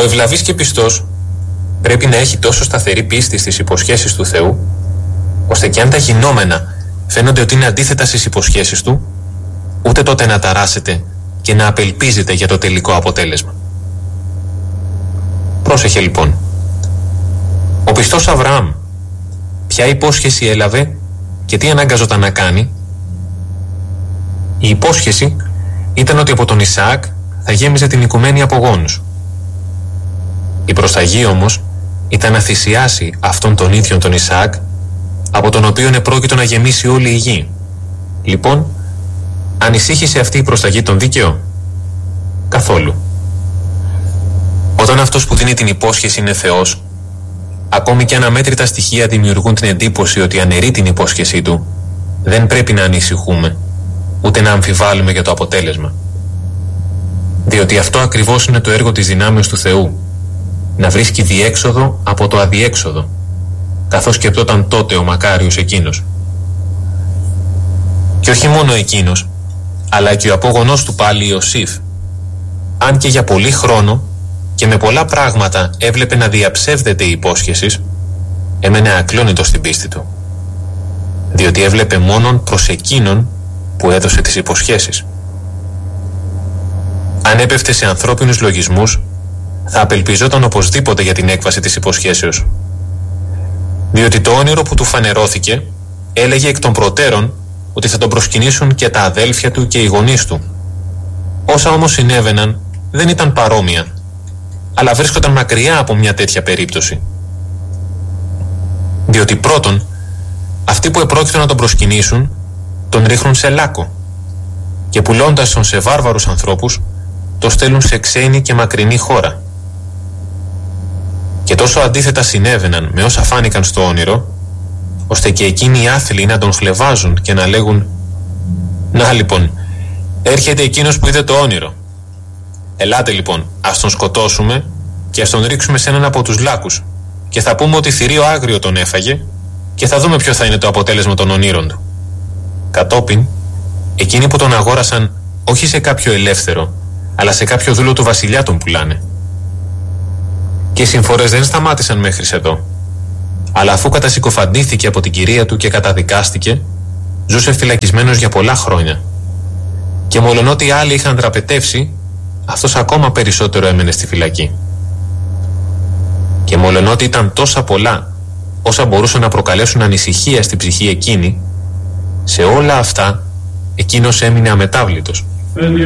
ευλαβής και πιστός πρέπει να έχει τόσο σταθερή πίστη στις υποσχέσεις του Θεού, ώστε και αν τα γινόμενα φαίνονται ότι είναι αντίθετα στις υποσχέσεις του, ούτε τότε να ταράσετε και να απελπίζετε για το τελικό αποτέλεσμα. Πρόσεχε λοιπόν. Ο πιστός Αβραάμ ποια υπόσχεση έλαβε και τι ανάγκαζόταν να κάνει? Η υπόσχεση ήταν ότι από τον Ισαάκ θα γέμιζε την οικουμένη από γόνους. Η προσταγή όμως ήταν να θυσιάσει αυτόν τον ίδιον τον Ισαάκ, από τον οποίον επρόκειτο να γεμίσει όλη η γη. Λοιπόν, ανησύχησε αυτή η προσταγή τον δίκαιο? Καθόλου. Όταν αυτός που δίνει την υπόσχεση είναι Θεός, ακόμη και αν αμέτρητα στοιχεία δημιουργούν την εντύπωση ότι αναιρεί την υπόσχεσή του, δεν πρέπει να ανησυχούμε, ούτε να αμφιβάλλουμε για το αποτέλεσμα. Διότι αυτό ακριβώς είναι το έργο της δυνάμεως του Θεού, να βρίσκει διέξοδο από το αδιέξοδο, καθώς σκεπτόταν τότε ο μακάριος εκείνος. Και όχι μόνο εκείνος, αλλά και ο απόγονός του πάλι Ιωσήφ, αν και για πολύ χρόνο και με πολλά πράγματα έβλεπε να διαψεύδεται η υπόσχεση, έμενε ακλόνητος στην πίστη του, διότι έβλεπε μόνον προς εκείνον που έδωσε τις υποσχέσεις. Αν έπεφτε σε ανθρώπινους λογισμούς, θα απελπιζόταν οπωσδήποτε για την έκβαση της υποσχέσεως, διότι το όνειρο που του φανερώθηκε έλεγε εκ των προτέρων ότι θα τον προσκυνήσουν και τα αδέλφια του και οι γονείς του. Όσα όμως συνέβαιναν δεν ήταν παρόμοια, αλλά βρίσκονταν μακριά από μια τέτοια περίπτωση. Διότι πρώτον, αυτοί που επρόκειτο να τον προσκυνήσουν τον ρίχνουν σε λάκκο και πουλώντας τον σε βάρβαρους ανθρώπους το στέλνουν σε ξένη και μακρινή χώρα. Και τόσο αντίθετα συνέβαιναν με όσα φάνηκαν στο όνειρο, ώστε και εκείνοι οι άθλοι να τον χλευάζουν και να λέγουν «Να λοιπόν, έρχεται εκείνος που είδε το όνειρο. Ελάτε λοιπόν, ας τον σκοτώσουμε και ας τον ρίξουμε σε έναν από τους λάκους και θα πούμε ότι θηρίο άγριο τον έφαγε και θα δούμε ποιο θα είναι το αποτέλεσμα των ονείρων του». Κατόπιν, εκείνοι που τον αγόρασαν όχι σε κάποιο ελεύθερο, αλλά σε κάποιο δούλο του βασιλιά τον πουλάνε. Και οι συμφορές δεν σταμάτησαν μέχρι εδώ, αλλά αφού κατασυκοφαντήθηκε από την κυρία του και καταδικάστηκε, ζούσε φυλακισμένος για πολλά χρόνια. Και μολονότι οι άλλοι είχαν δραπετεύσει, αυτός ακόμα περισσότερο έμενε στη φυλακή. Και μολονότι ήταν τόσα πολλά όσα μπορούσαν να προκαλέσουν ανησυχία στην ψυχή εκείνη, σε όλα αυτά εκείνος έμεινε αμετάβλητος.